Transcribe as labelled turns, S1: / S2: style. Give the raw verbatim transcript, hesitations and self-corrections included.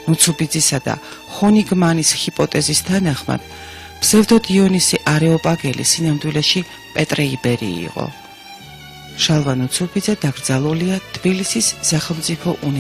S1: ნუცუბიძისა და ჰონიგმანის ჰიპოთეზის თანახმად, ფსევდო დიონისი არეოპაგელი სინამდვილეში პეტრე იბერი იყო. შალვა ნუცუბიძე დაკრძალულია თბილისის სახელმწიფო